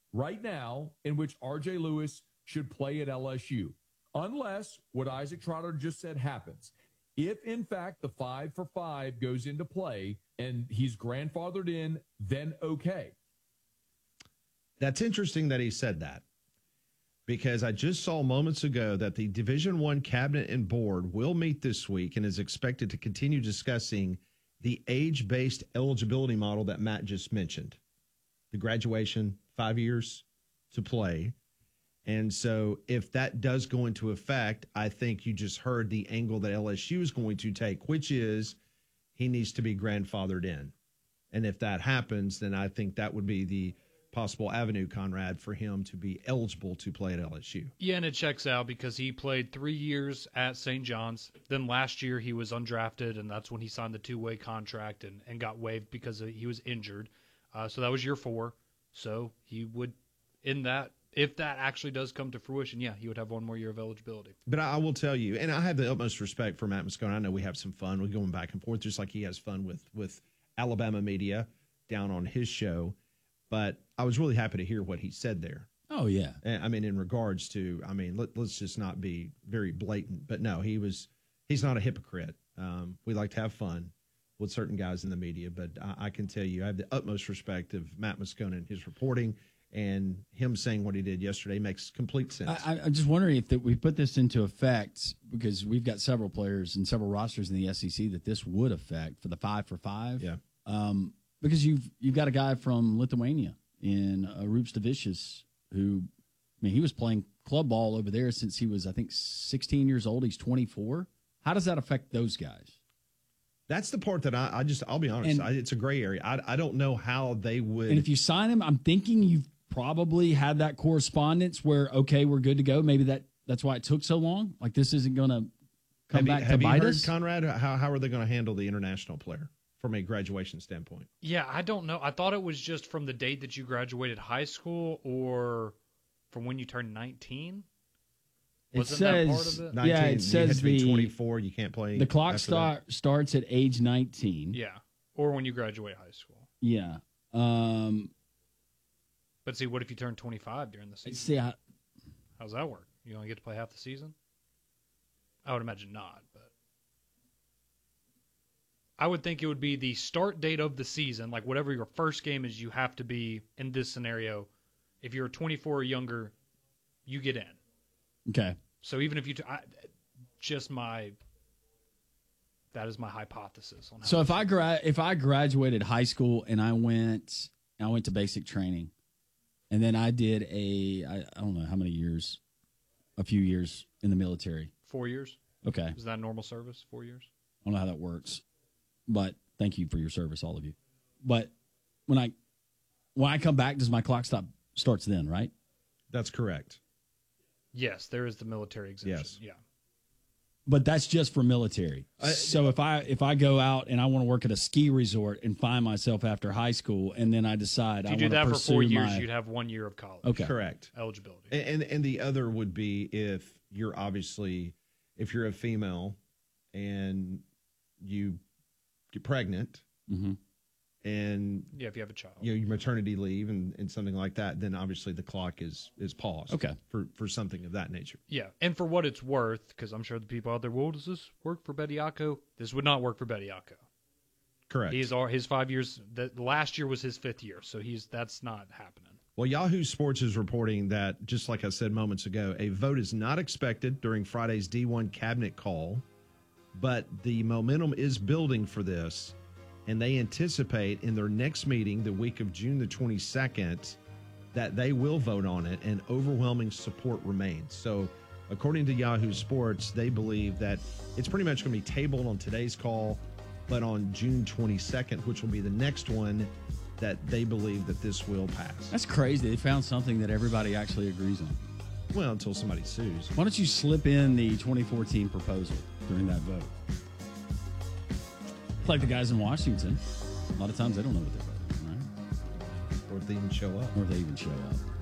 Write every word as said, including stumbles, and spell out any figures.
right now in which R J Lewis should play at L S U, unless what Isaac Trotter just said happens. If, in fact, the five for five goes into play and he's grandfathered in, then okay. That's interesting that he said that, because I just saw moments ago that the Division I cabinet and board will meet this week and is expected to continue discussing the age-based eligibility model that Matt just mentioned. The graduation, five years to play. And so if that does go into effect, I think you just heard the angle that L S U is going to take, which is he needs to be grandfathered in. And if that happens, then I think that would be the possible avenue, Conrad, for him to be eligible to play at L S U. Yeah, and it checks out because he played three years at Saint John's. Then last year he was undrafted, and that's when he signed the two-way contract and, and got waived because he was injured. Uh, so that was year four. So he would, in that, if that actually does come to fruition, yeah, he would have one more year of eligibility. But I will tell you, and I have the utmost respect for Matt Moscona. I know we have some fun. We're going back and forth just like he has fun with, with Alabama media down on his show. But I was really happy to hear what he said there. Oh, yeah. I mean, in regards to, I mean, let, let's just not be very blatant. But no, he was, he's not a hypocrite. Um, we like to have fun with certain guys in the media. But I, I can tell you, I have the utmost respect of Matt Moscona and his reporting, and him saying what he did yesterday makes complete sense. I, I'm just wondering if that we put this into effect, because we've got several players and several rosters in the S E C that this would affect for the five for five. Yeah. Um, because you've you've got a guy from Lithuania in uh, Roops Davicius who, I mean, he was playing club ball over there since he was, I think, sixteen years old. He's twenty-four. How does that affect those guys? That's the part that I, I just, I'll be honest, And, I, it's a gray area. I, I don't know how they would. And if you sign him, I'm thinking you've probably had that correspondence where, okay, we're good to go. Maybe that that's why it took so long. Like, this isn't going to come have back you, to have bite you heard, us. Conrad, how, how are they going to handle the international player from a graduation standpoint? Yeah, I don't know. I thought it was just from the date that you graduated high school or from when you turned nineteen. It Wasn't says, that part of it? nineteen, yeah, it you says have to be the twenty-four. You can't play. The clock after start starts at age nineteen. Yeah, or when you graduate high school. Yeah. Um, But see, what if you turn twenty-five during the season? see, I, How's that work? You only get to play half the season? I would imagine not, but I would think it would be the start date of the season, like whatever your first game is, you have to be in this scenario. If you're twenty-four or younger, you get in. okay. So even if you, t- I, just my, that is my hypothesis on how. So if I gra- if I graduated high school and I went I went to basic training, and then I did a I, I don't know how many years, a few years in the military. Four years? Okay. Is that normal service? Four years? I don't know how that works, but thank you for your service, all of you. But when I when I come back, does my clock stop starts then, right? That's correct. Yes, there is the military exemption. Yes. Yeah. But that's just for military. I- so if I if I go out and I want to work at a ski resort and find myself after high school, and then I decide If I you do want to that for pursue four years, my, you'd have one year of college okay. Correct. eligibility. And, and and the other would be if you're obviously if you're a female and you get pregnant Mm-hmm. and Yeah, if you have a child. you know your maternity leave and, and something like that, then obviously the clock is is paused. Okay. For for something of that nature. Yeah, and for what it's worth, because I'm sure the people out there, well, does this work for Bediako? This would not work for Bediako. Correct. He's our, his five years. The last year was his fifth year, so he's that's not happening. Well, Yahoo Sports is reporting that, just like I said moments ago, a vote is not expected during Friday's D one cabinet call, but the momentum is building for this, and they anticipate in their next meeting, the week of June the twenty-second, that they will vote on it, and overwhelming support remains. So, according to Yahoo Sports, they believe that it's pretty much going to be tabled on today's call, but on June twenty-second, which will be the next one, that they believe that this will pass. That's crazy. They found something that everybody actually agrees on. Well, until somebody sues. Why don't you slip in the twenty fourteen proposal during that vote? It's like the guys in Washington. A lot of times they don't know what they're voting on, right? Or if they even show up. Or if they even show up.